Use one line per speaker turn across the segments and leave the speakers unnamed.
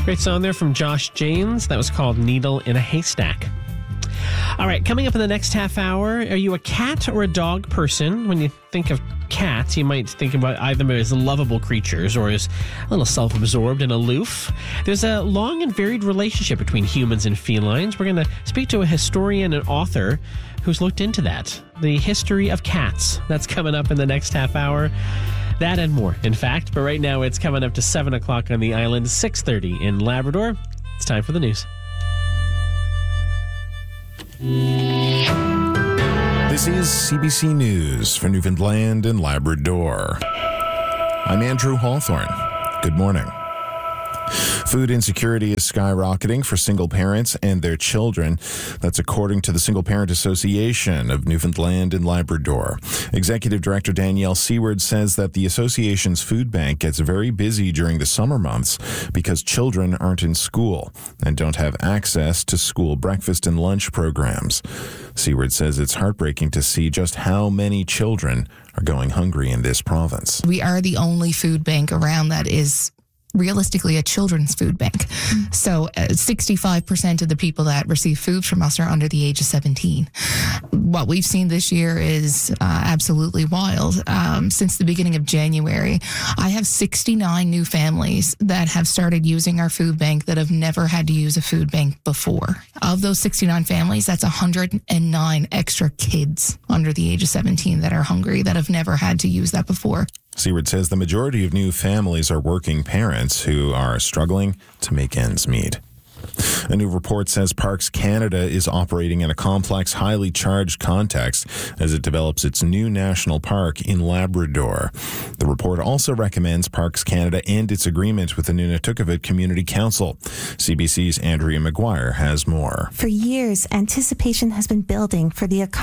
Great song there from Josh James. That was called Needle in a Haystack. All right, coming up in the next half hour, are you a cat or a dog person? When you think of cats, you might think about either as lovable creatures or as a little self-absorbed and aloof. There's a long and varied relationship between humans and felines. We're going to speak to a historian and author who's looked into that. The history of cats. That's coming up in the next half hour. That and more, in fact. But right now, it's coming up to 7 o'clock on the island, 6:30 in Labrador. It's time for the news.
This is CBC News for Newfoundland and Labrador. I'm Andrew Hawthorne. Good morning. Food insecurity is skyrocketing for single parents and their children. That's according to the Single Parent Association of Newfoundland and Labrador. Executive Director Danielle Seward says that the association's food bank gets very busy during the summer months because children aren't in school and don't have access to school breakfast and lunch programs. Seward says it's heartbreaking to see just how many children are going hungry in this province.
We are the only food bank around that is realistically a children's food bank. So 65% of the people that receive food from us are under the age of 17. What we've seen this year is absolutely wild. Since the beginning of January, I have 69 new families that have started using our food bank that have never had to use a food bank before. Of those 69 families, that's 109 extra kids under the age of 17 that are hungry that have never had to use that before.
Seward says the majority of new families are working parents who are struggling to make ends meet. A new report says Parks Canada is operating in a complex, highly charged context as it develops its new national park in Labrador. The report also recommends Parks Canada end its agreement with the Nunatukevet Community Council. CBC's Andrea Maguire has more.
For years, anticipation has been building for the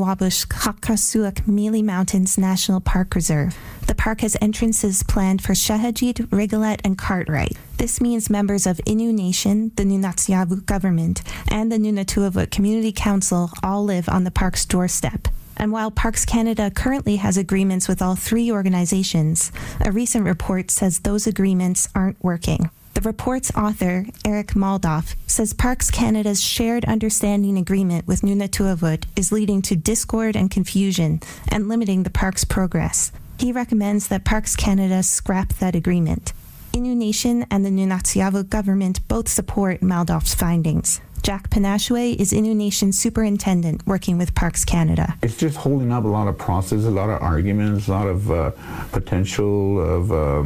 Akami-Wabush-Kakasuak-Mealy Mountains National Park Reserve. The park has entrances planned for Shahajit, Rigolet, and Cartwright. This means members of Innu Nation, the Nunatsiavut government, and the Nunatukevet Community Council all live on the park's doorstep. And while Parks Canada currently has agreements with all three organizations, a recent report says those agreements aren't working. The report's author, Eric Maldoff, says Parks Canada's shared understanding agreement with Nunatukevet is leading to discord and confusion and limiting the park's progress. He recommends that Parks Canada scrap that agreement. Innu Nation and the Nunatsiavut government both support Maldoff's findings. Jack Panashwe is Innu Nation's superintendent working with Parks Canada.
It's just holding up a lot of process, a lot of arguments, a lot of potential of,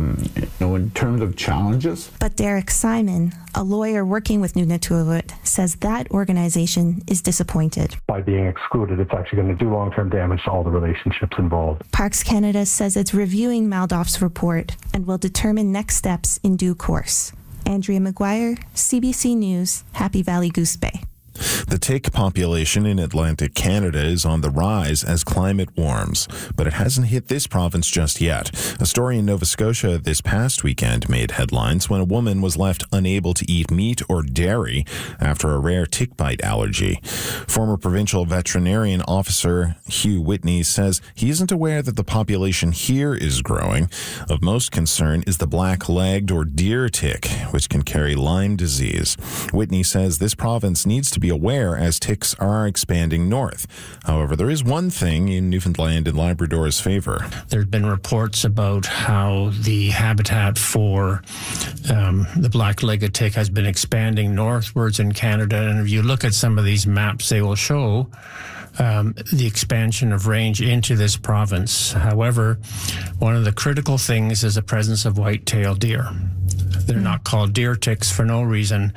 in terms of challenges.
But Derek Simon, a lawyer working with Nunatukevet, says that organization is disappointed.
By being excluded, it's actually going to do long-term damage to all the relationships involved.
Parks Canada says it's reviewing Maldoff's report and will determine next steps in due course. Andrea Maguire, CBC News, Happy Valley Goose Bay.
The tick population in Atlantic Canada is on the rise as climate warms, but it hasn't hit this province just yet. A story in Nova Scotia this past weekend made headlines when a woman was left unable to eat meat or dairy after a rare tick bite allergy. Former provincial veterinarian officer Hugh Whitney says he isn't aware that the population here is growing. Of most concern is the black-legged or deer tick, which can carry Lyme disease. Whitney says this province needs to be aware as ticks are expanding north. However, there is one thing in Newfoundland and Labrador's favor.
There have been reports about how the habitat for the black-legged tick has been expanding northwards in Canada. And if you look at some of these maps, they will show the expansion of range into this province. However, one of the critical things is the presence of white-tailed deer. They're not called deer ticks for no reason.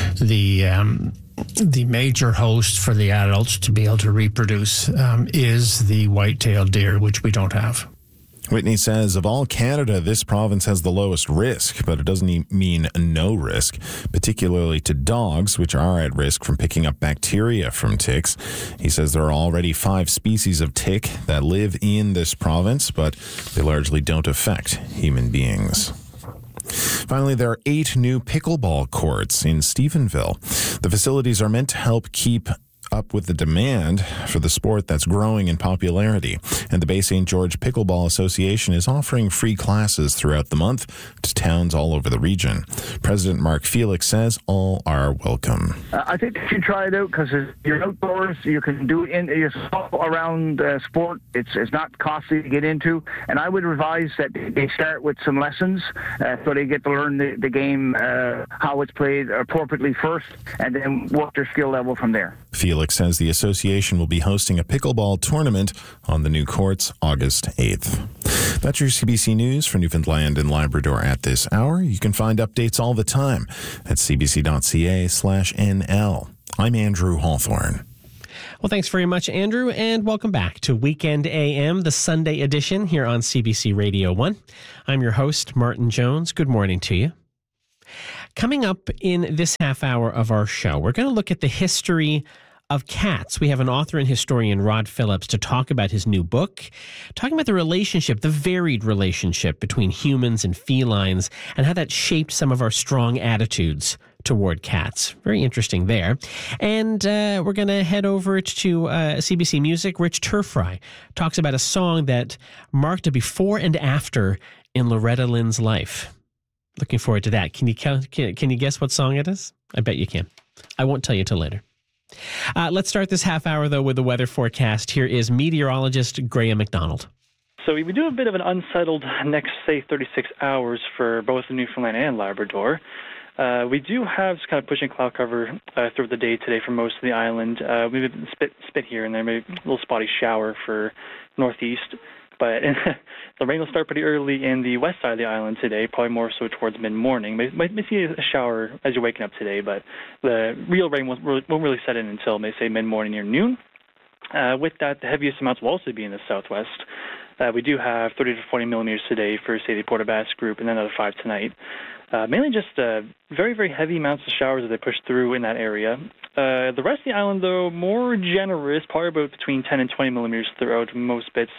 The major host for the adults to be able to reproduce is the white-tailed deer, which we don't have.
Whitney says of all Canada, this province has the lowest risk, but it doesn't mean no risk, particularly to dogs, which are at risk from picking up bacteria from ticks. He says there are already 5 species of tick that live in this province, but they largely don't affect human beings. Finally, there are 8 new pickleball courts in Stephenville. The facilities are meant to help keep up with the demand for the sport that's growing in popularity. And the Bay St. George Pickleball Association is offering free classes throughout the month to towns all over the region. President Mark Felix says all are welcome.
I think you should try it out because you're outdoors. You can do it around sport. It's not costly to get into. And I would advise that they start with some lessons so they get to learn the game, how it's played appropriately first, and then work their skill level from there.
Felix says the association will be hosting a pickleball tournament on the new courts August 8th. That's your CBC News for Newfoundland and Labrador at this hour. You can find updates all the time at cbc.ca/NL. I'm Andrew Hawthorne.
Well, thanks very much, Andrew, and welcome back to Weekend AM, the Sunday edition here on CBC Radio 1. I'm your host, Martin Jones. Good morning to you. Coming up in this half hour of our show, we're going to look at the history of cats. We have an author and historian, Rod Phillips, to talk about his new book, talking about the relationship, the varied relationship between humans and felines, and how that shaped some of our strong attitudes toward cats. Very interesting there. And we're going to head over to CBC Music. Rich Turfry talks about a song that marked a before and after in Loretta Lynn's life. Looking forward to that. Can you guess what song it is? I bet you can. I won't tell you till later. Let's start this half hour, though, with the weather forecast. Here is meteorologist Graham McDonald.
So we do have a bit of an unsettled next, say, 36 hours for both Newfoundland and Labrador. We do have kind of pushing cloud cover through the day today for most of the island. Maybe a spit here and there, maybe a little spotty shower for northeast. But the rain will start pretty early in the west side of the island today, probably more so towards mid-morning. Might see a shower as you're waking up today, but the real rain won't really set in until, say, mid-morning or noon. With that, the heaviest amounts will also be in the southwest. We do have 30 to 40 millimeters today for, say, the Port aux Basques group, and then another 5 tonight. Mainly just very, very heavy amounts of showers as they push through in that area. The rest of the island, though, more generous, probably about between 10 and 20 millimeters throughout most bits.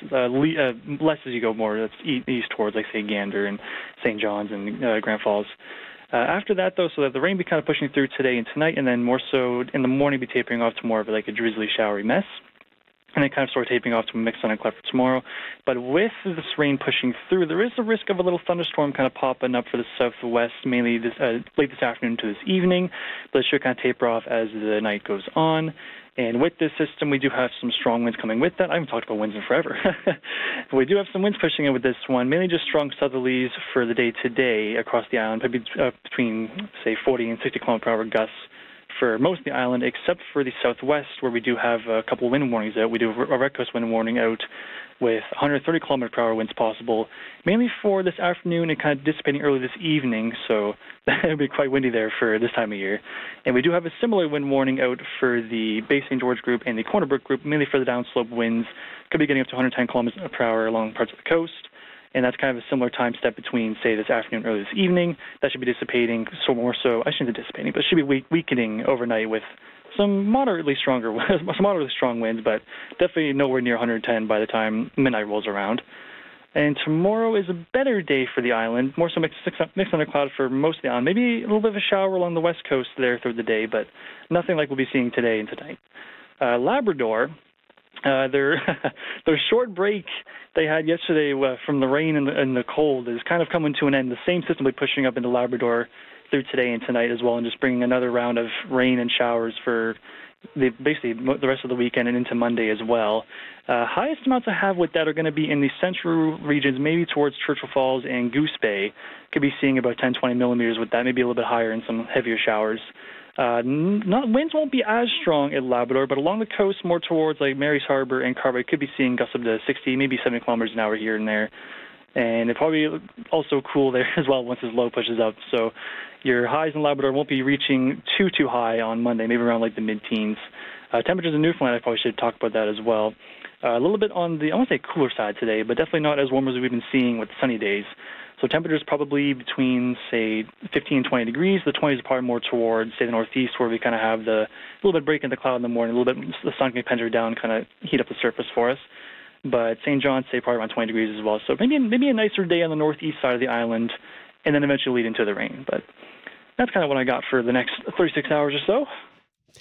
Less as you go more that's east towards, like, say, Gander and St. John's and Grand Falls. After that, though, so that the rain be kind of pushing through today and tonight, and then more so in the morning be tapering off to more of like a drizzly, showery mess. And then kind of start tapering off to a mix sun and cloud for tomorrow. But with this rain pushing through, there is a risk of a little thunderstorm kind of popping up for the southwest, mainly late this afternoon to this evening. But it should kind of taper off as the night goes on. And with this system, we do have some strong winds coming with that. I haven't talked about winds in forever. But we do have some winds pushing in with this one, mainly just strong southerlies for the day today across the island, probably between, say, 40 and 60 kilometer per hour gusts for most of the island, except for the southwest, where we do have a couple of wind warnings out. We do a red coast wind warning out with 130 kilometer per hour winds possible, mainly for this afternoon and kind of dissipating early this evening, so that would be quite windy there for this time of year. And we do have a similar wind warning out for the Bay St. George group and the Corner Brook group, mainly for the downslope winds. Could be getting up to 110 kilometers per hour along parts of the coast. And that's kind of a similar time step between, say, this afternoon and early this evening. That should be dissipating, so more so, I shouldn't say dissipating, but it should be weakening overnight with some moderately strong winds, but definitely nowhere near 110 by the time midnight rolls around. And tomorrow is a better day for the island, more so mixed under cloud for most of the island. Maybe a little bit of a shower along the west coast there through the day, but nothing like we'll be seeing today and tonight. Labrador, their short break they had yesterday from the rain and the cold is kind of coming to an end. The same system will be pushing up into Labrador through today and tonight as well, and just bringing another round of rain and showers for basically the rest of the weekend and into Monday as well. Highest amounts I have with that are going to be in the central regions, maybe towards Churchill Falls and Goose Bay. Could be seeing about 10, 20 millimeters with that, maybe a little bit higher in some heavier showers. Winds won't be as strong at Labrador, but along the coast, more towards like Mary's Harbor and Carver, could be seeing gusts up to 60, maybe 70 kilometers an hour here and there. And it probably also cool there as well once this low pushes up. So your highs in Labrador won't be reaching too high on Monday, maybe around like the mid-teens. Temperatures in Newfoundland, I probably should talk about that as well. A little bit on the, I won't say cooler side today, but definitely not as warm as we've been seeing with the sunny days. So temperatures probably between, say, 15 and 20 degrees. The 20s are probably more towards, say, the northeast, where we kind of have the little bit break in the cloud in the morning, a little bit the sun can penetrate down, kind of heat up the surface for us. But St. John's, say, probably around 20 degrees as well. So maybe a nicer day on the northeast side of the island, and then eventually lead into the rain. But that's kind of what I got for the next 36 hours or so.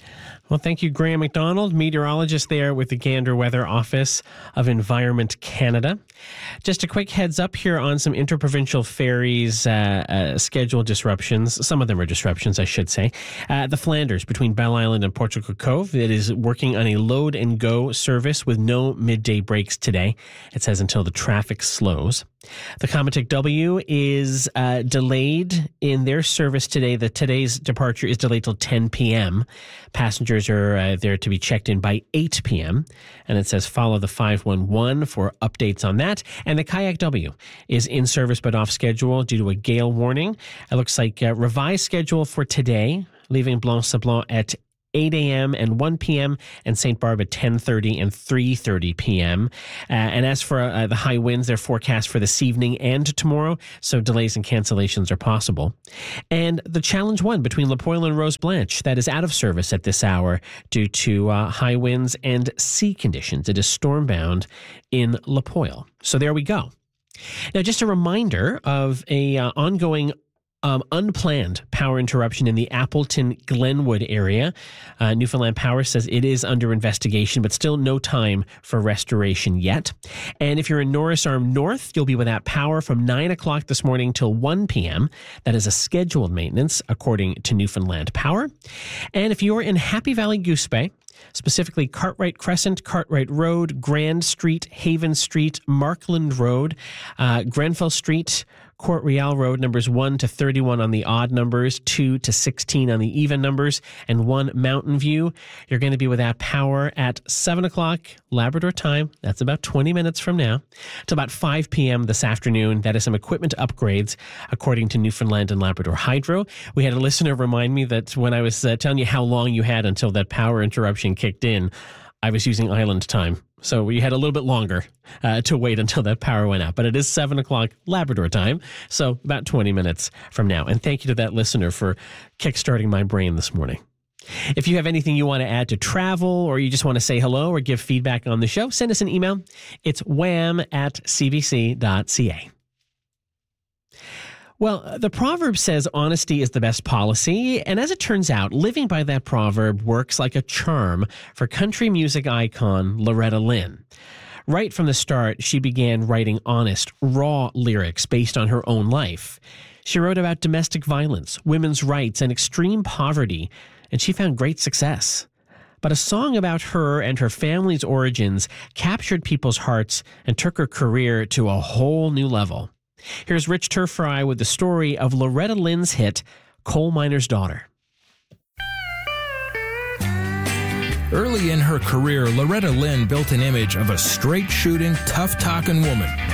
Well, thank you, Graham McDonald, meteorologist there with the Gander Weather Office of Environment Canada. Just a quick heads up here on some interprovincial ferries schedule disruptions. Some of them are disruptions, I should say. The Flanders between Belle Island and Portugal Cove, it is working on a load and go service with no midday breaks today. It says until the traffic slows. The Comitic W is delayed in their service today. Today's departure is delayed till 10 p.m. Passengers are there to be checked in by 8 p.m. And it says follow the 511 for updates on that. And the Kayak W is in service but off schedule due to a gale warning. It looks like a revised schedule for today, leaving Blanc-Sablon at 8 a.m. and 1 p.m. and St. Barb at 10:30 and 3:30 p.m. And as for the high winds, they're forecast for this evening and tomorrow, so delays and cancellations are possible. And the Challenge 1 between La Poile and Rose Blanche, that is out of service at this hour due to high winds and sea conditions. It is stormbound in La Poile. So there we go. Now, just a reminder of a ongoing unplanned power interruption in the Appleton-Glenwood area. Newfoundland Power says it is under investigation, but still no time for restoration yet. And if you're in Norris Arm North, you'll be without power from 9 o'clock this morning till 1 p.m. That is a scheduled maintenance, according to Newfoundland Power. And if you're in Happy Valley Goose Bay, specifically Cartwright Crescent, Cartwright Road, Grand Street, Haven Street, Markland Road, Grenfell Street, Court Real Road, numbers 1 to 31 on the odd numbers, 2 to 16 on the even numbers, and 1 Mountain View. You're going to be without power at 7 o'clock Labrador time. That's about 20 minutes from now, to about 5 p.m. this afternoon. That is some equipment upgrades, according to Newfoundland and Labrador Hydro. We had a listener remind me that when I was telling you how long you had until that power interruption kicked in, I was using island time. So we had a little bit longer to wait until that power went out. But it is 7 o'clock Labrador time, so about 20 minutes from now. And thank you to that listener for kickstarting my brain this morning. If you have anything you want to add to travel, or you just want to say hello or give feedback on the show, send us an email. It's wham@cbc.ca. Well, the proverb says honesty is the best policy, and as it turns out, living by that proverb works like a charm for country music icon Loretta Lynn. Right from the start, she began writing honest, raw lyrics based on her own life. She wrote about domestic violence, women's rights, and extreme poverty, and she found great success. But a song about her and her family's origins captured people's hearts and took her career to a whole new level. Here's Rich Turfry with the story of Loretta Lynn's hit, Coal Miner's Daughter.
Early in her career, Loretta Lynn built an image of a straight-shooting, tough-talking woman